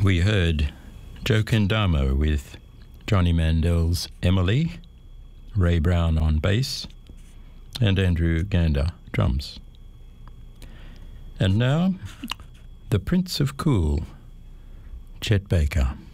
We heard Joe Kendama with Johnny Mandel's Emily, Ray Brown on bass, and Andrew Gander drums. And now, the Prince of Cool, Chet Baker.